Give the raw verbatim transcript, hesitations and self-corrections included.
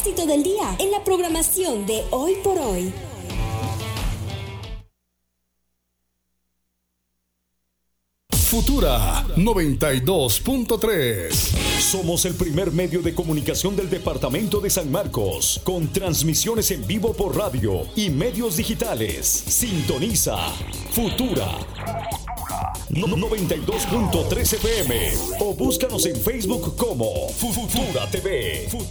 éxito del día en la programación de Hoy por Hoy. Futura noventa y dos punto tres. Somos el primer medio de comunicación del departamento de San Marcos, con transmisiones en vivo por radio y medios digitales. Sintoniza Futura noventa y dos punto tres F M o búscanos en Facebook como Futura T V. Futura